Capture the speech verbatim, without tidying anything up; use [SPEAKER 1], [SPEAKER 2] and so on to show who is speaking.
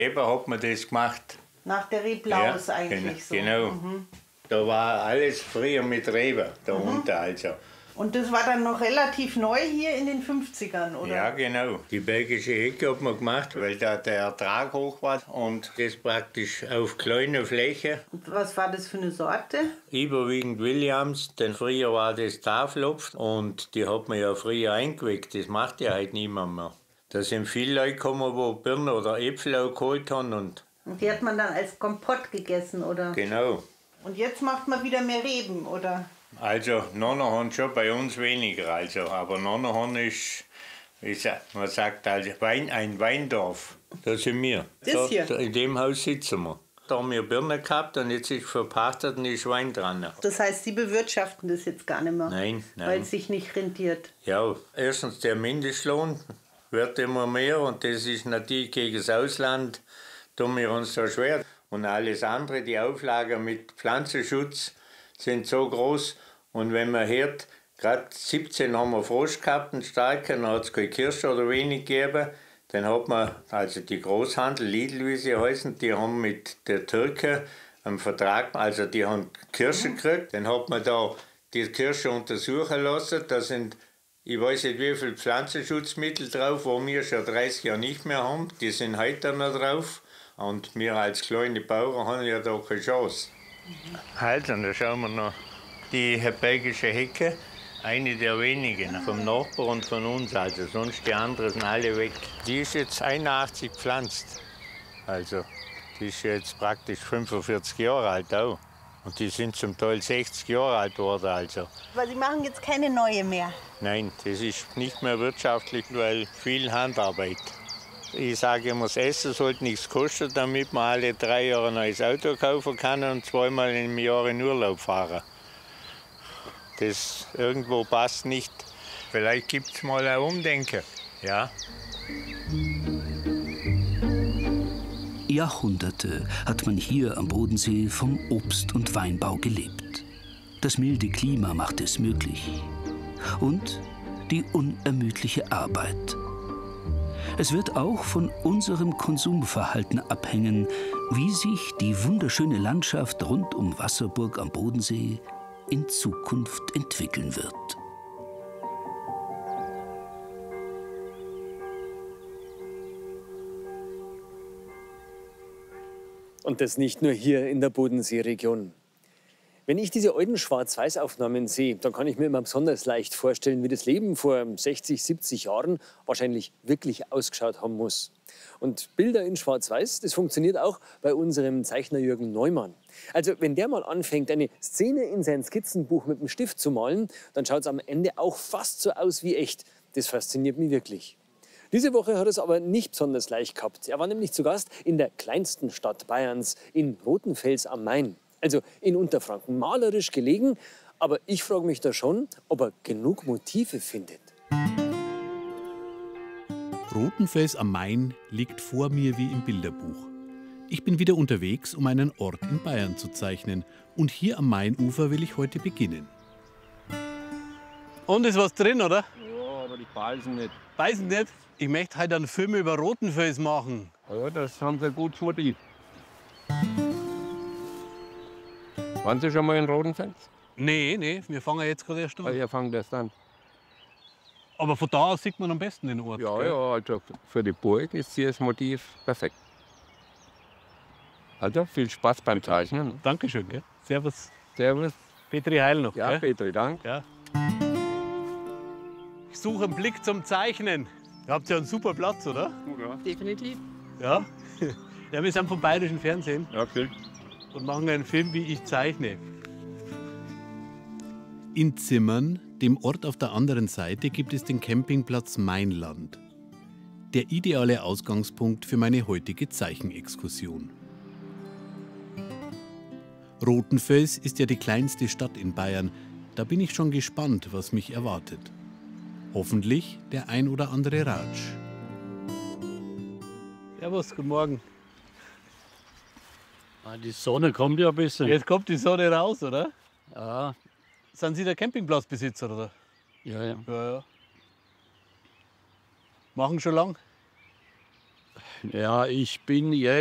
[SPEAKER 1] Eben hat man das gemacht.
[SPEAKER 2] Nach der Reblaus
[SPEAKER 1] ja,
[SPEAKER 2] eigentlich so.
[SPEAKER 1] Genau.
[SPEAKER 2] Mhm.
[SPEAKER 1] Da war alles früher mit Reben darunter.
[SPEAKER 2] Mhm.
[SPEAKER 1] Also.
[SPEAKER 2] Und das war dann noch relativ neu hier in den fünfzigern, oder?
[SPEAKER 1] Ja, genau. Die belgische Hecke hat man gemacht, weil da der Ertrag hoch war und das praktisch auf kleiner Fläche.
[SPEAKER 2] Und was war das für eine Sorte?
[SPEAKER 1] Überwiegend Williams, denn früher war das Tafelopf und die hat man ja früher eingeweckt. Das macht ja heute niemand mehr. Da sind viele Leute gekommen, die Birnen oder Äpfel auch geholt haben. Und,
[SPEAKER 2] und die hat man dann als Kompott gegessen, oder?
[SPEAKER 1] Genau.
[SPEAKER 2] Und jetzt macht man wieder mehr Reben, oder?
[SPEAKER 1] Also, Nonnerhorn schon bei uns weniger. Also, aber Nonnerhorn ist, wie man sagt, also Wein, ein Weindorf. Da sind wir.
[SPEAKER 2] Das
[SPEAKER 1] da,
[SPEAKER 2] hier?
[SPEAKER 1] Da, in dem Haus sitzen wir. Da haben wir Birnen gehabt und jetzt ist verpachtet und ist Wein dran.
[SPEAKER 2] Das heißt, Sie bewirtschaften das jetzt gar nicht mehr?
[SPEAKER 1] Nein, nein.
[SPEAKER 2] Weil es sich nicht rentiert?
[SPEAKER 1] Ja, erstens der Mindestlohn wird immer mehr und das ist natürlich gegen das Ausland, tun wir uns so schwer. Und alles andere, die Auflagen mit Pflanzenschutz sind so groß. Und wenn man hört, gerade siebzehn haben wir Frost gehabt, einen starken, dann hat es keine Kirsche oder wenig gegeben. Dann hat man, also die Großhandel, Lidl, wie sie heißen, die haben mit der Türke einen Vertrag, also die haben Kirsche gekriegt. Dann hat man da die Kirsche untersuchen lassen. Da sind, ich weiß nicht wie viele Pflanzenschutzmittel drauf, wo wir schon dreißig Jahre nicht mehr haben. Die sind heute noch drauf. Und wir als kleine Bauern haben ja da keine Chance. Also, da schauen wir noch die belgische Hecke. Eine der wenigen vom Nachbar und von uns. Also sonst die anderen sind alle weg. Die ist jetzt einundachtzig gepflanzt. Also die ist jetzt praktisch fünfundvierzig Jahre alt auch. Und die sind zum Teil sechzig Jahre alt geworden. Also.
[SPEAKER 2] Aber Sie machen jetzt keine neue mehr?
[SPEAKER 1] Nein, das ist nicht mehr wirtschaftlich, weil viel Handarbeit. Ich sage immer, das Essen sollte nichts kosten, damit man alle drei Jahre ein neues Auto kaufen kann und zweimal im Jahr in Urlaub fahren. Das irgendwo passt nicht. Vielleicht gibt es mal ein Umdenken. Ja.
[SPEAKER 3] Jahrhunderte hat man hier am Bodensee vom Obst- und Weinbau gelebt. Das milde Klima macht es möglich. Und die unermüdliche Arbeit. Es wird auch von unserem Konsumverhalten abhängen, wie sich die wunderschöne Landschaft rund um Wasserburg am Bodensee in Zukunft entwickeln wird.
[SPEAKER 4] Und das nicht nur hier in der Bodenseeregion. Wenn ich diese alten Schwarz-Weiß-Aufnahmen sehe, dann kann ich mir immer besonders leicht vorstellen, wie das Leben vor sechzig, siebzig Jahren wahrscheinlich wirklich ausgeschaut haben muss. Und Bilder in Schwarz-Weiß, das funktioniert auch bei unserem Zeichner Jürgen Neumann. Also wenn der mal anfängt, eine Szene in sein Skizzenbuch mit dem Stift zu malen, dann schaut es am Ende auch fast so aus wie echt. Das fasziniert mich wirklich. Diese Woche hat er es aber nicht besonders leicht gehabt. Er war nämlich zu Gast in der kleinsten Stadt Bayerns, in Rothenfels am Main. Also in Unterfranken, malerisch gelegen. Aber ich frage mich da schon, ob er genug Motive findet.
[SPEAKER 5] Rothenfels am Main liegt vor mir wie im Bilderbuch. Ich bin wieder unterwegs, um einen Ort in Bayern zu zeichnen. Und hier am Mainufer will ich heute beginnen.
[SPEAKER 6] Und ist was drin, oder?
[SPEAKER 7] Ja, aber die beißen nicht.
[SPEAKER 6] Beißen nicht? Ich möchte heute einen Film über Rothenfels machen.
[SPEAKER 7] Ja, das haben sie gut Motiv. Waren Sie schon mal in Rothenfels?
[SPEAKER 6] Nee, nee, wir fangen jetzt gerade erst
[SPEAKER 7] Ah,
[SPEAKER 6] an.
[SPEAKER 7] ihr fangt erst an.
[SPEAKER 6] Aber von da aus sieht man am besten den Ort.
[SPEAKER 7] Ja,
[SPEAKER 6] gell?
[SPEAKER 7] ja, also für die Burg ist hier das Motiv perfekt. Also viel Spaß beim Zeichnen.
[SPEAKER 6] Dankeschön, gell? Servus.
[SPEAKER 7] Servus.
[SPEAKER 6] Petri Heil noch.
[SPEAKER 7] Ja,
[SPEAKER 6] gell?
[SPEAKER 7] Petri, danke.
[SPEAKER 6] Ja. Ich suche einen Blick zum Zeichnen. Ihr habt ja einen super Platz, oder?
[SPEAKER 7] Ja.
[SPEAKER 8] Definitiv.
[SPEAKER 6] Ja. Ja, wir sind vom Bayerischen Fernsehen
[SPEAKER 7] Ja, okay.
[SPEAKER 6] und machen einen Film, wie ich zeichne.
[SPEAKER 5] In Zimmern, dem Ort auf der anderen Seite, gibt es den Campingplatz Mainland. Der ideale Ausgangspunkt für meine heutige Zeichenexkursion. Rothenfels ist ja die kleinste Stadt in Bayern. Da bin ich schon gespannt, was mich erwartet. Hoffentlich der ein oder andere Ratsch.
[SPEAKER 6] Servus, guten Morgen.
[SPEAKER 9] Die Sonne kommt ja ein bisschen.
[SPEAKER 6] Jetzt kommt die Sonne raus, oder?
[SPEAKER 9] Ja,
[SPEAKER 6] Sind Sie der Campingplatzbesitzer, oder?
[SPEAKER 9] ja, ja.
[SPEAKER 6] Ja, ja. Machen schon lang?
[SPEAKER 9] Ja, ich bin jetzt